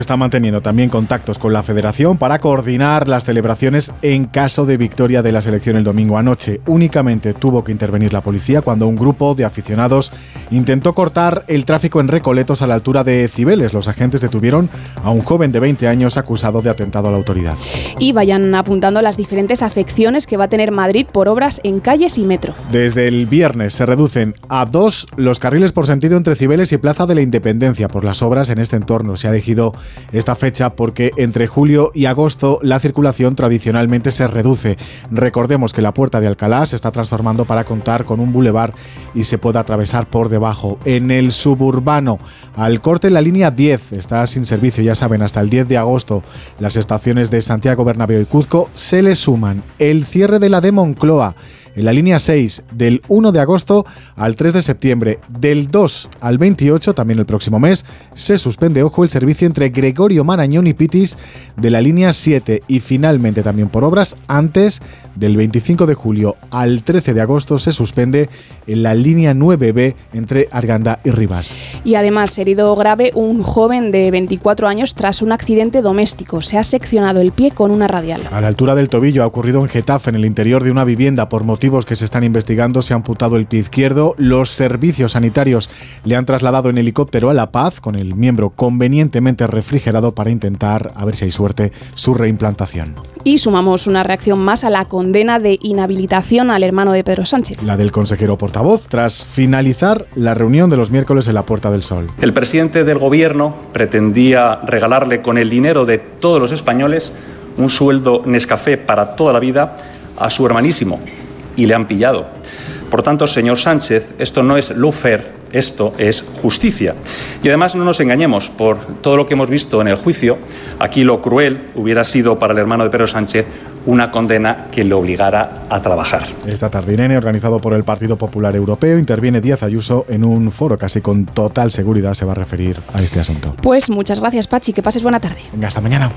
Está manteniendo también contactos con la Federación para coordinar las celebraciones en caso de victoria de la selección el domingo. Anoche únicamente tuvo que intervenir la policía cuando un grupo de aficionados intentó cortar el tráfico en Recoletos a la altura de Cibeles. Los agentes detuvieron a un joven de 20 años acusado de atentado a la autoridad. Y vayan apuntando las diferentes afecciones que va a tener Madrid por obras en calles y metro. Desde el viernes se reducen a 2 los carriles por sentido entre Cibeles y Plaza de la Independencia por las obras en este entorno. Se ha elegido esta fecha porque entre julio y agosto la circulación tradicionalmente se reduce. Recordemos que la Puerta de Alcalá se está transformando para contar con un bulevar y se puede atravesar por debajo. En el suburbano, al corte la línea 10 está sin servicio, ya saben, hasta el 10 de agosto. Las estaciones de Santiago Bernabéu y Cuzco se le suman el cierre de la de Moncloa en la línea 6 del 1 de agosto al 3 de septiembre. Del 2 al 28, también el próximo mes, se suspende, ojo, el servicio entre Gregorio Marañón y Pitis de la línea 7 y finalmente también por obras antes del 25 de julio al 13 de agosto se suspende en la línea 9B entre Arganda y Rivas. Y además, herido grave un joven de 24 años tras un accidente doméstico. Se ha seccionado el pie con una radial. A la altura del tobillo ha ocurrido en Getafe, en el interior de una vivienda. Por motivos que se están investigando, se ha amputado el pie izquierdo. Los servicios sanitarios le han trasladado en helicóptero a La Paz con el miembro convenientemente refrigerado para intentar, a ver si hay suerte, su reimplantación. Y sumamos una reacción más a la condena de inhabilitación al hermano de Pedro Sánchez. La del consejero portavoz, tras finalizar la reunión de los miércoles en la Puerta del Sol. El presidente del gobierno pretendía regalarle con el dinero de todos los españoles un sueldo Nescafé para toda la vida a su hermanísimo y le han pillado. Por tanto, señor Sánchez, esto no es lawfare, esto es justicia. Y además no nos engañemos, por todo lo que hemos visto en el juicio, aquí lo cruel hubiera sido para el hermano de Pedro Sánchez una condena que le obligara a trabajar. Esta tarde, Irene, organizado por el Partido Popular Europeo, interviene Díaz Ayuso en un foro casi con total seguridad se va a referir a este asunto. Pues muchas gracias, Pachi, que pases buena tarde. Venga, hasta mañana.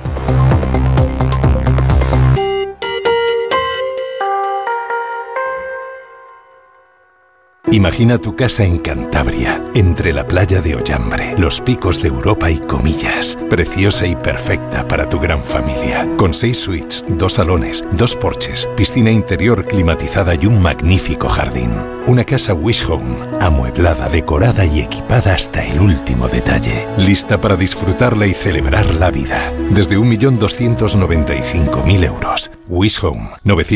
Imagina tu casa en Cantabria, entre la playa de Ollambre, los picos de Europa y Comillas. Preciosa y perfecta para tu gran familia. Con 6 suites, 2 salones, 2 porches, piscina interior climatizada y un magnífico jardín. Una casa Wish Home, amueblada, decorada y equipada hasta el último detalle. Lista para disfrutarla y celebrar la vida. Desde 1.295.000 euros. Wish Home,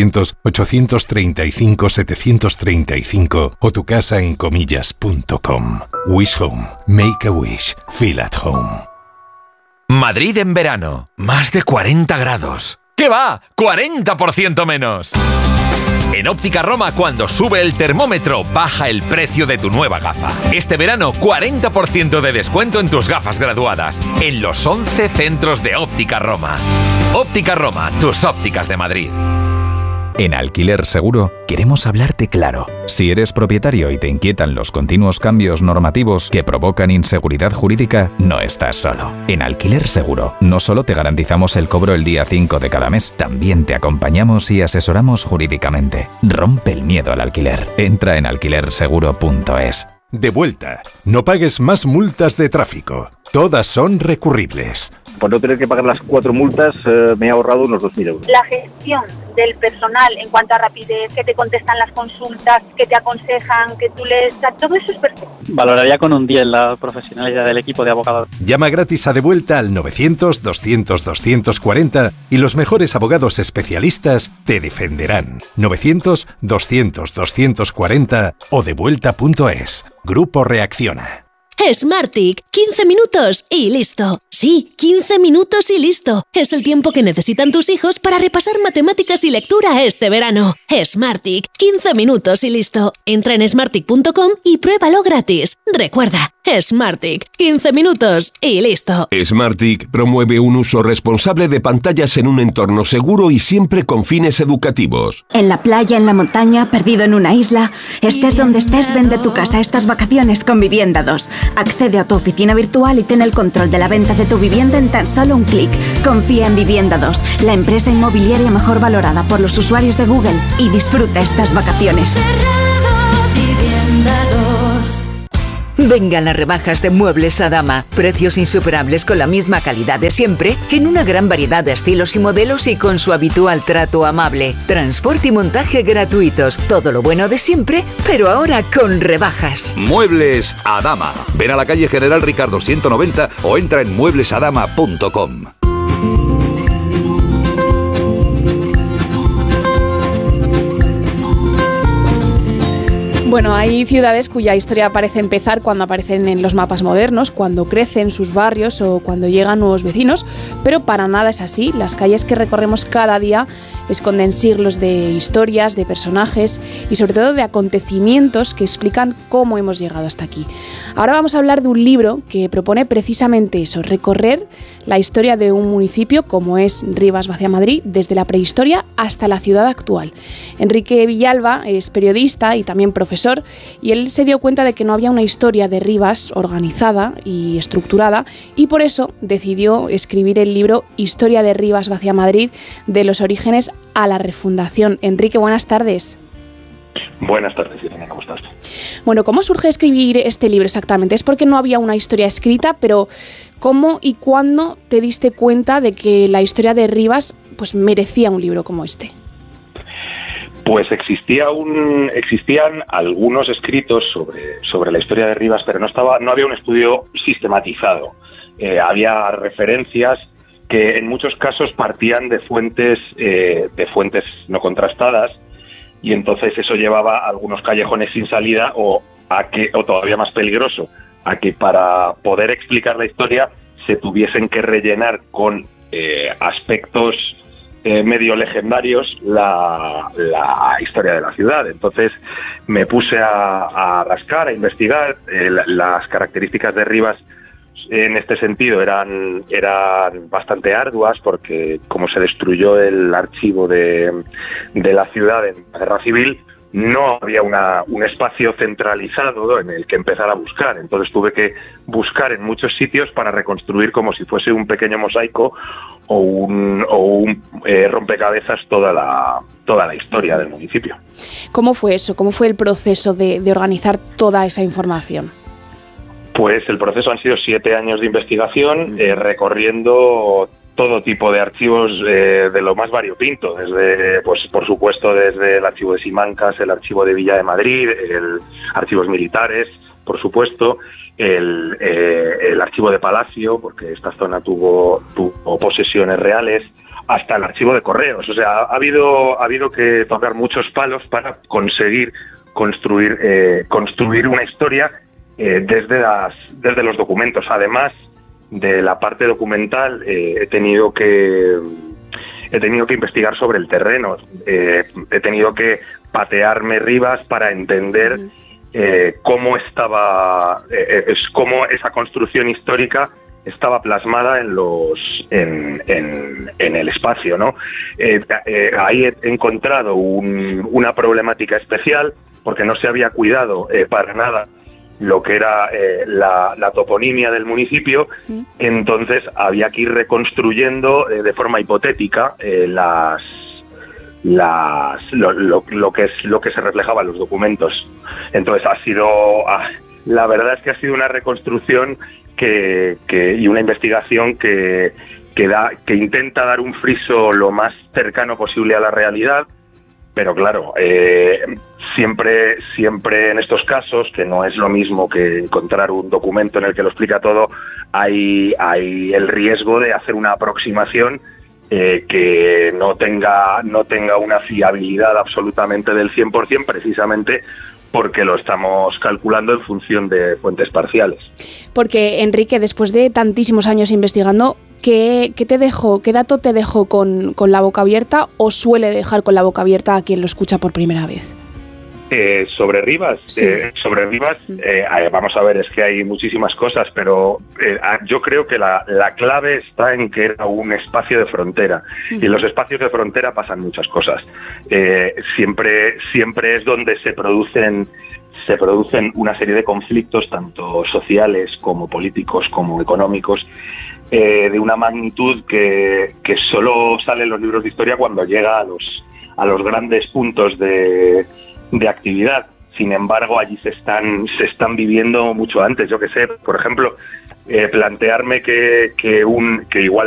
900-835-735 o tu casa en comillas.com. Wish Home. Make a wish. Feel at home. Madrid en verano. Más de 40 grados. ¿Qué va? ¡40% menos! En Óptica Roma, cuando sube el termómetro, baja el precio de tu nueva gafa. Este verano, 40% de descuento en tus gafas graduadas. En los 11 centros de Óptica Roma. Óptica Roma, tus ópticas de Madrid. En Alquiler Seguro queremos hablarte claro. Si eres propietario y te inquietan los continuos cambios normativos que provocan inseguridad jurídica, no estás solo. En Alquiler Seguro no solo te garantizamos el cobro el día 5 de cada mes, también te acompañamos y asesoramos jurídicamente. Rompe el miedo al alquiler. Entra en alquilerseguro.es. De vuelta. No pagues más multas de tráfico. Todas son recurribles. Por no tener que pagar las 4 multas, me he ahorrado unos 2.000 euros. La gestión del personal en cuanto a rapidez, que te contestan las consultas, que te aconsejan, que tú les... Todo eso es perfecto. Valoraría con un 10 la profesionalidad del equipo de abogados. Llama gratis a De Vuelta al 900-200-240 y los mejores abogados especialistas te defenderán. 900-200-240 o devuelta.es. Grupo Reacciona. Smartick, 15 minutos y listo. Sí, 15 minutos y listo. Es el tiempo que necesitan tus hijos para repasar matemáticas y lectura este verano. Smartick, 15 minutos y listo. Entra en smartick.com y pruébalo gratis. Recuerda, Smartick, 15 minutos y listo. Smartick promueve un uso responsable de pantallas en un entorno seguro y siempre con fines educativos. En la playa, en la montaña, perdido en una isla, estés donde estés, vende tu casa estas vacaciones con Vivienda 2. Accede a tu oficina virtual y ten el control de la venta de tu vivienda en tan solo un clic. Confía en Vivienda 2, la empresa inmobiliaria mejor valorada por los usuarios de Google, y disfruta estas vacaciones. Vengan las rebajas de Muebles a Dama. Precios insuperables con la misma calidad de siempre, en una gran variedad de estilos y modelos y con su habitual trato amable. Transporte y montaje gratuitos. Todo lo bueno de siempre, pero ahora con rebajas. Muebles a Dama. Ven a la calle General Ricardo 190 o entra en mueblesadama.com. Bueno, hay ciudades cuya historia parece empezar cuando aparecen en los mapas modernos, cuando crecen sus barrios o cuando llegan nuevos vecinos, pero para nada es así. Las calles que recorremos cada día esconden siglos de historias, de personajes y sobre todo de acontecimientos que explican cómo hemos llegado hasta aquí. Ahora vamos a hablar de un libro que propone precisamente eso, recorrer la historia de un municipio como es Rivas-Vaciamadrid, desde la prehistoria hasta la ciudad actual. Enrique Villalba es periodista y también profesor, y él se dio cuenta de que no había una historia de Rivas organizada y estructurada, y por eso decidió escribir el libro Historia de Rivas-Vaciamadrid, de los orígenes a la refundación. Enrique, buenas tardes. Buenas tardes, Irene, ¿cómo estás? Bueno, ¿cómo surge escribir este libro exactamente? Es porque no había una historia escrita, pero ¿cómo y cuándo te diste cuenta de que la historia de Rivas pues merecía un libro como este? Pues existían algunos escritos sobre la historia de Rivas, pero no había un estudio sistematizado. Había referencias que en muchos casos partían de fuentes no contrastadas, y entonces eso llevaba a algunos callejones sin salida o todavía más peligroso, a que para poder explicar la historia se tuviesen que rellenar con aspectos medio legendarios la historia de la ciudad. Entonces me puse a rascar, a investigar. Las características de Rivas en este sentido eran bastante arduas, porque como se destruyó el archivo de la ciudad en la Guerra Civil, no había un espacio centralizado en el que empezar a buscar. Entonces tuve que buscar en muchos sitios para reconstruir como si fuese un pequeño mosaico o un rompecabezas toda la historia del municipio. ¿Cómo fue eso? ¿Cómo fue el proceso de organizar toda esa información? Pues el proceso han sido 7 años de investigación, recorriendo todo tipo de archivos de lo más variopinto, desde, pues por supuesto, desde el archivo de Simancas, el archivo de Villa de Madrid, archivos militares, por supuesto, el archivo de Palacio, porque esta zona tuvo posesiones reales, hasta el archivo de correos. O sea, ha habido que tocar muchos palos para conseguir construir una historia desde los documentos. Además de la parte documental, he tenido que investigar sobre el terreno, he tenido que patearme Rivas para entender cómo esa construcción histórica estaba plasmada en el espacio, ¿no? Ahí he encontrado una problemática especial, porque no se había cuidado para nada lo que era la toponimia del municipio. Entonces había que ir reconstruyendo de forma hipotética lo que se reflejaba en los documentos. Entonces la verdad es que ha sido una reconstrucción y una investigación que intenta dar un friso lo más cercano posible a la realidad. Pero claro, siempre en estos casos, que no es lo mismo que encontrar un documento en el que lo explica todo, hay el riesgo de hacer una aproximación que no tenga una fiabilidad absolutamente del 100%, precisamente porque lo estamos calculando en función de fuentes parciales. Porque, Enrique, después de tantísimos años investigando, ¿qué dato te dejó con la boca abierta, o suele dejar con la boca abierta a quien lo escucha por primera vez? Sobre Rivas, sí. Vamos a ver, es que hay muchísimas cosas, pero yo creo que la clave está en que era un espacio de frontera, y en los espacios de frontera pasan muchas cosas. Siempre es donde se producen una serie de conflictos, tanto sociales como políticos como económicos, de una magnitud que solo sale en los libros de historia cuando llega a los grandes puntos de actividad. sin embargo allí se están viviendo mucho antes. Yo que sé, por ejemplo, plantearme que igual